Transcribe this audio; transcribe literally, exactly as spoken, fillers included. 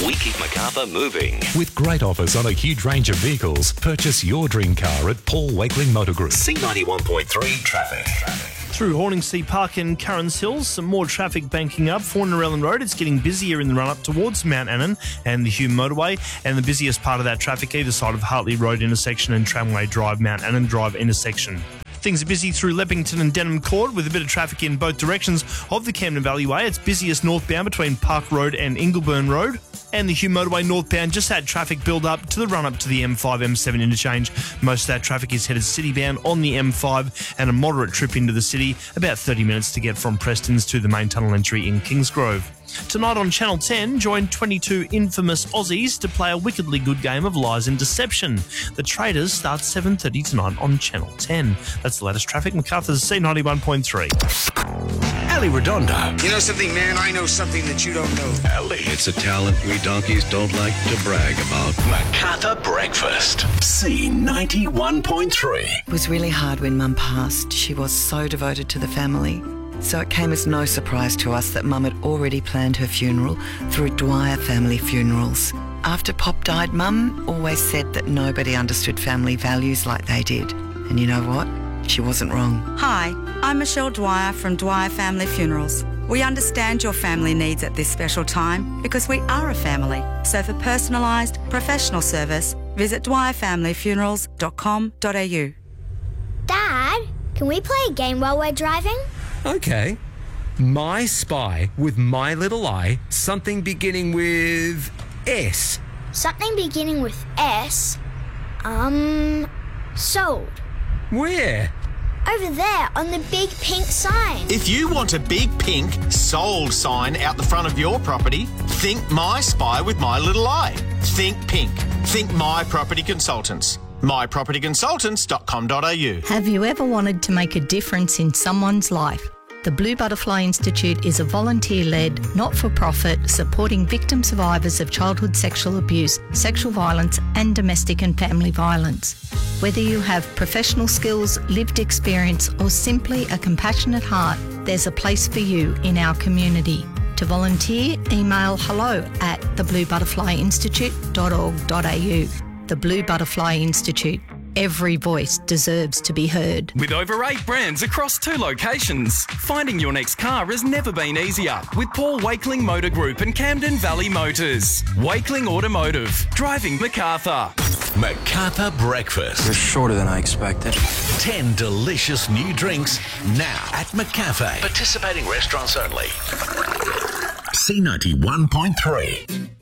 We keep Macarthur moving. With great offers on a huge range of vehicles, purchase your dream car at Paul Wakeling Motor Group. C ninety-one point three traffic. Through Horningsea Park and Currans Hills, some more traffic banking up. Fornarellan Road, it's getting busier in the run-up towards Mount Annan and the Hume Motorway, and the busiest part of that traffic either side of Hartley Road intersection and Tramway Drive, Mount Annan Drive intersection. Things are busy through Leppington and Denham Court with a bit of traffic in both directions of the Camden Valley Way. It's busiest northbound between Park Road and Ingleburn Road. And the Hume Motorway northbound just had traffic build up to the run-up to the M five M seven interchange. Most of that traffic is headed city-bound on the M five and a moderate trip into the city, about thirty minutes to get from Preston's to the main tunnel entry in Kingsgrove. Tonight on Channel ten, join twenty-two infamous Aussies to play a wickedly good game of lies and deception. The Traders start seven thirty tonight on Channel ten. That's the latest traffic. Macarthur's C ninety-one point three. Ali Redondo. You know something, man? I know something that you don't know. Ali. It's a talent we donkeys don't like to brag about. Macarthur Breakfast. C ninety-one point three. It was really hard when Mum passed. She was so devoted to the family. So it came as no surprise to us that Mum had already planned her funeral through Dwyer Family Funerals. After Pop died, Mum always said that nobody understood family values like they did. And you know what? She wasn't wrong. Hi, I'm Michelle Dwyer from Dwyer Family Funerals. We understand your family needs at this special time because we are a family. So for personalised, professional service, visit dwyer family funerals dot com dot a u. Dad, can we play a game while we're driving? Okay. My Spy with My Little Eye, something beginning with S. Something beginning with S? Um, sold. Where? Over there on the big pink sign. If you want a big pink sold sign out the front of your property, think My Spy with My Little Eye. Think pink. Think My Property Consultants. my property consultants dot com dot a u. Have you ever wanted to make a difference in someone's life? The Blue Butterfly Institute is a volunteer-led, not-for-profit, supporting victim survivors of childhood sexual abuse, sexual violence and domestic and family violence. Whether you have professional skills, lived experience or simply a compassionate heart, there's a place for you in our community. To volunteer, email hello at the blue butterfly institute dot org dot a u. The Blue Butterfly Institute. Every voice deserves to be heard. With over eight brands across two locations, finding your next car has never been easier with Paul Wakeling Motor Group and Camden Valley Motors. Wakeling Automotive. Driving Macarthur. Macarthur Breakfast. You're shorter than I expected. Ten delicious new drinks now at McCafe. Participating restaurants only. C ninety-one point three.